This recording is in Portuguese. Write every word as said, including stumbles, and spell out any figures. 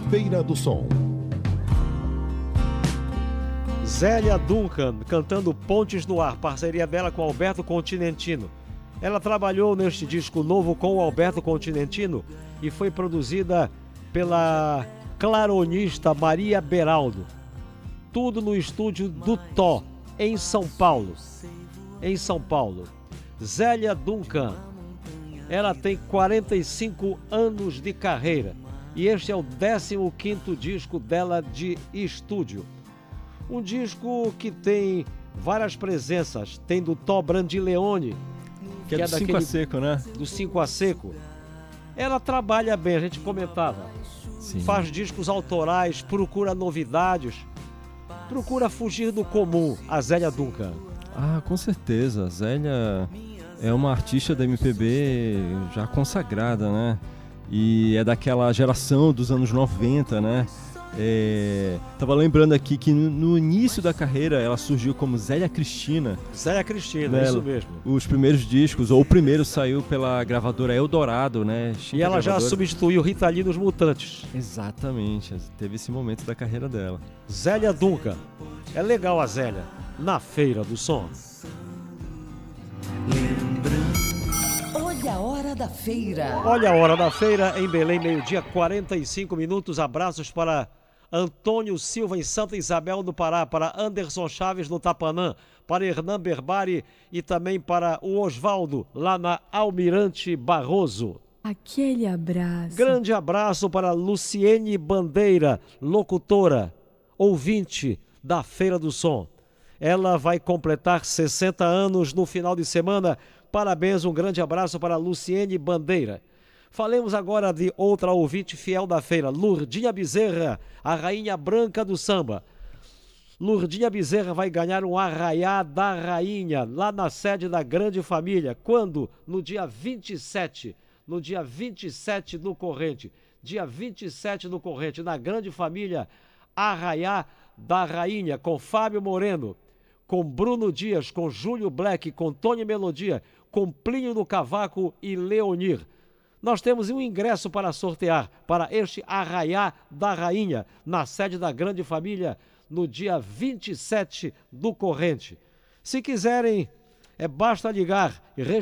Feira do Som. Zélia Duncan, cantando Pontes no Ar, parceria dela com Alberto Continentino. Ela trabalhou neste disco novo com o Alberto Continentino e foi produzida pela claronista Maria Beraldo. Tudo no estúdio do Tó, em São Paulo. Em São Paulo. Zélia Duncan, ela tem quarenta e cinco anos de carreira e este é o décimo quinto disco dela de estúdio. Um disco que tem várias presenças, tem do Tó Brandileone, que, que é do cinco a seco, né? Do cinco a seco. Ela trabalha bem, a gente comentava. Sim. Faz discos autorais, procura novidades, procura fugir do comum, a Zélia Duncan. Ah, com certeza. A Zélia é uma artista da M P B já consagrada, né? E é daquela geração dos anos noventa, né? É, tava lembrando aqui que no, no início da carreira ela surgiu como Zélia Cristina. Zélia Cristina, né? Isso mesmo. Os primeiros discos, ou o primeiro saiu pela gravadora Eldorado, né? Chica e ela gravadora. Já substituiu Rita Lee nos Mutantes. Exatamente, teve esse momento da carreira dela. Zélia Duncan, é legal a Zélia, na Feira do Som. Olha a hora da feira. Olha a hora da feira em Belém, meio-dia, quarenta e cinco minutos. Abraços para Antônio Silva em Santa Isabel do Pará, para Anderson Chaves no Tapanã, para Hernan Berbari e também para o Osvaldo lá na Almirante Barroso. Aquele abraço. Grande abraço para Luciene Bandeira, locutora, ouvinte da Feira do Som. Ela vai completar sessenta anos no final de semana. Parabéns, um grande abraço para Luciene Bandeira. Falemos agora de outra ouvinte fiel da feira, Lurdinha Bezerra, a rainha branca do samba. Lurdinha Bezerra vai ganhar um arraiá da rainha, lá na sede da Grande Família. Quando? No dia vinte e sete. No dia vinte e sete no Corrente. Dia vinte e sete no Corrente, na Grande Família, arraiá da rainha, com Fábio Moreno, com Bruno Dias, com Júlio Black, com Tony Melodia, com Plínio do Cavaco e Leonir. Nós temos um ingresso para sortear para este arraiá da rainha, na sede da Grande Família, no dia vinte e sete do Corrente. Se quiserem, é basta ligar e